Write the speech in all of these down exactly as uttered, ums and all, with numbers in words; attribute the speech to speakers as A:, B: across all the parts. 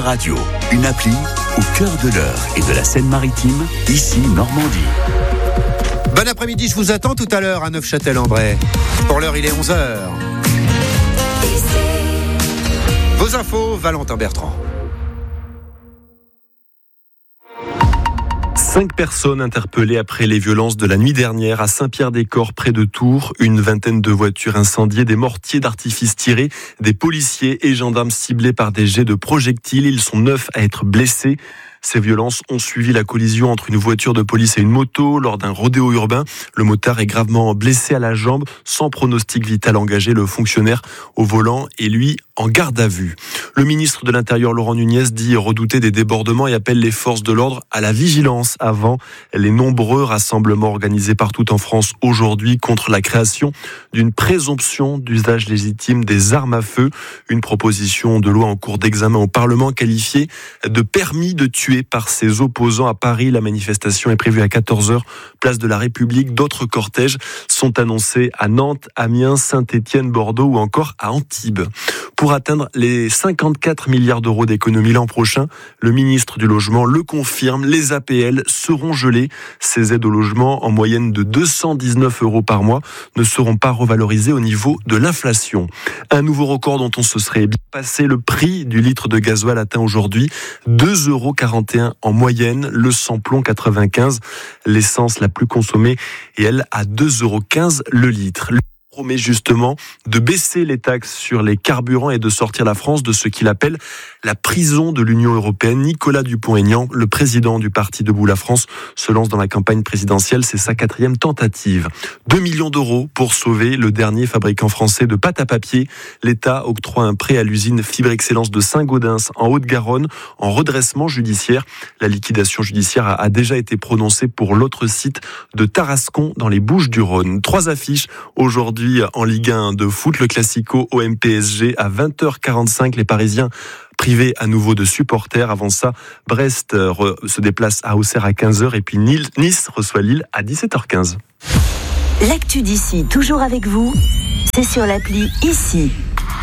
A: Radio, une appli au cœur de l'Eure et de la Seine-Maritime, ici Normandie.
B: Bon après-midi, je vous attends tout à l'heure à Neufchâtel-en-Bray. Pour l'heure, il est onze heures. Vos infos, Valentin Bertrand.
C: Cinq personnes interpellées après les violences de la nuit dernière à Saint-Pierre-des-Corps, près de Tours. Une vingtaine de voitures incendiées, des mortiers d'artifice tirés, des policiers et gendarmes ciblés par des jets de projectiles. Ils sont neuf à être blessés. Ces violences ont suivi la collision entre une voiture de police et une moto lors d'un rodéo urbain. Le motard est gravement blessé à la jambe, sans pronostic vital engagé. Le fonctionnaire au volant est lui en garde à vue. Le ministre de l'Intérieur Laurent Nunez dit redouter des débordements et appelle les forces de l'ordre à la vigilance avant les nombreux rassemblements organisés partout en France aujourd'hui contre la création d'une présomption d'usage légitime des armes à feu. Une proposition de loi en cours d'examen au Parlement qualifiée de permis de tuer par ses opposants à Paris. La manifestation est prévue à quatorze heures, place de la République. D'autres cortèges sont annoncés à Nantes, Amiens, Saint-Étienne, Bordeaux ou encore à Antibes. Pour atteindre les cinquante-quatre milliards d'euros d'économie l'an prochain, le ministre du Logement le confirme, les A P L seront gelées. Ces aides au logement, en moyenne de deux cent dix-neuf euros par mois, ne seront pas revalorisées au niveau de l'inflation. Un nouveau record dont on se serait bien passé. Le prix du litre de gasoil atteint aujourd'hui deux euros quarante et un en moyenne. Le sans-plomb quatre-vingt-quinze, l'essence la plus consommée, et elle à deux euros quinze le litre. Promet justement de baisser les taxes sur les carburants et de sortir la France de ce qu'il appelle la prison de l'Union européenne. Nicolas Dupont-Aignan, le président du parti Debout la France, se lance dans la campagne présidentielle. C'est sa quatrième tentative. deux millions d'euros pour sauver le dernier fabricant français de pâte à papier. L'État octroie un prêt à l'usine Fibre Excellence de Saint-Gaudens en Haute-Garonne en redressement judiciaire. La liquidation judiciaire a déjà été prononcée pour l'autre site de Tarascon dans les Bouches-du-Rhône. Trois affiches aujourd'hui en Ligue un de foot, le Classico O M P S G à vingt heures quarante-cinq. Les Parisiens privés à nouveau de supporters. Avant ça, Brest se déplace à Auxerre à quinze heures et puis Nice reçoit Lille à dix-sept heures quinze.
D: L'actu d'ici, toujours avec vous, c'est sur l'appli Ici.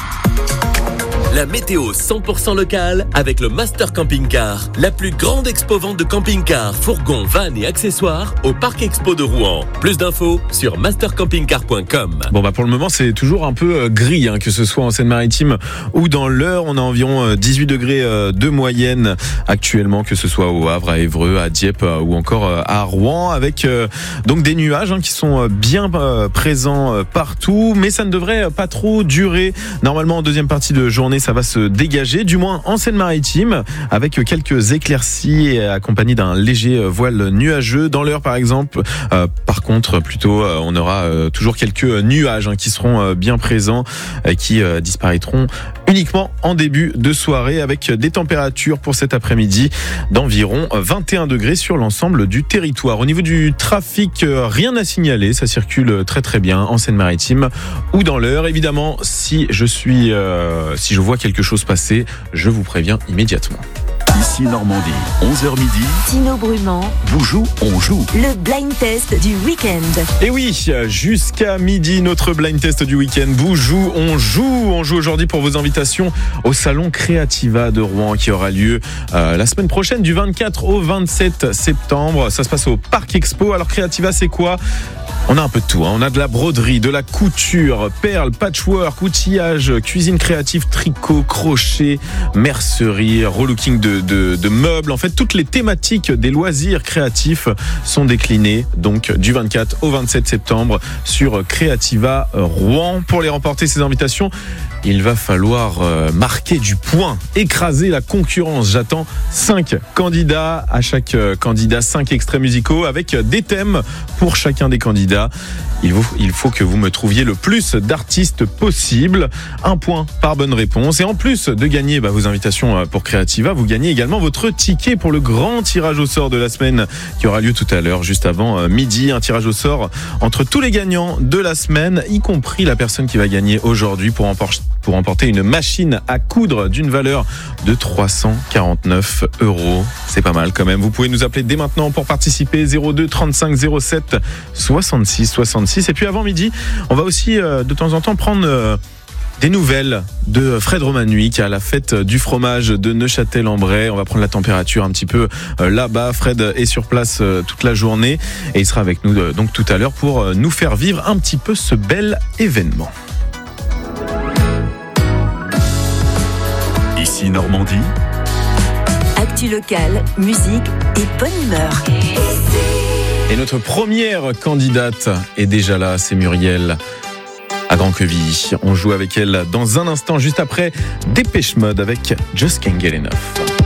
E: La météo cent pour cent locale avec le Master Camping Car, la plus grande expo-vente de camping-cars, fourgons, vannes et accessoires au Parc Expo de Rouen. Plus d'infos sur master camping car point com.
F: Bon bah pour le moment c'est toujours un peu gris, hein, que ce soit en Seine-Maritime ou dans l'Eure. On a environ dix-huit degrés de moyenne actuellement, que ce soit au Havre, à Évreux, à Dieppe ou encore à Rouen, avec euh, donc des nuages hein, qui sont bien euh, présents partout, mais ça ne devrait pas trop durer. Normalement en deuxième partie de journée ça va se dégager, du moins en Seine-Maritime, avec quelques éclaircies et accompagnées d'un léger voile nuageux. Dans l'Eure par exemple, euh, par contre plutôt euh, on aura euh, toujours quelques nuages hein, qui seront euh, bien présents et euh, qui euh, disparaîtront uniquement en début de soirée, avec des températures pour cet après-midi d'environ vingt et un degrés sur l'ensemble du territoire. Au niveau du trafic, euh, rien à signaler, ça circule très très bien en Seine-Maritime ou dans l'Eure. Évidemment, si je suis euh, si je vois quelque chose passer, je vous préviens immédiatement.
A: Ici Normandie, onze heures midi.
D: Tino Brumand.
A: Vous joue, on joue.
D: Le blind test du week-end.
F: Et oui, jusqu'à midi, notre blind test du week-end. Vous joue, on joue. On joue aujourd'hui pour vos invitations au salon Creativa de Rouen qui aura lieu euh, la semaine prochaine du vingt-quatre au vingt-sept septembre. Ça se passe au Parc Expo. Alors Creativa, c'est quoi ? On a un peu de tout, hein. On a de la broderie, de la couture, perles, patchwork, outillage, cuisine créative, tricot, crochet, mercerie, relooking de, de, de meubles. En fait, toutes les thématiques des loisirs créatifs sont déclinées donc du vingt-quatre au vingt-sept septembre sur Creativa Rouen. Pour les remporter, ces invitations, il va falloir euh, marquer du point, écraser la concurrence. J'attends cinq candidats, à chaque euh, candidat cinq extraits musicaux avec des thèmes pour chacun des candidats. Il faut, il faut que vous me trouviez le plus d'artistes possible. Un point par bonne réponse. Et en plus de gagner bah, vos invitations pour Creativa, vous gagnez également votre ticket pour le grand tirage au sort de la semaine qui aura lieu tout à l'heure, juste avant euh, midi. Un tirage au sort entre tous les gagnants de la semaine, y compris la personne qui va gagner aujourd'hui pour emporter, pour emporter une machine à coudre d'une valeur de trois cent quarante-neuf euros. C'est pas mal quand même. Vous pouvez nous appeler dès maintenant pour participer. zéro deux trente-cinq zéro sept soixante-six soixante-six. Et puis avant midi, on va aussi euh, de temps en temps prendre... Euh, Des nouvelles de Fred Romanuy qui est à la fête du fromage de Neufchâtel-en-Bray. On va prendre la température un petit peu là-bas. Fred est sur place toute la journée et il sera avec nous donc tout à l'heure pour nous faire vivre un petit peu ce bel événement.
A: Ici Normandie.
D: Actu locale, musique et bonne humeur.
F: Et notre première candidate est déjà là, c'est Muriel à Grand-Quevilly. On joue avec elle dans un instant, juste après Dépêche Mode avec Just Can't Get Enough.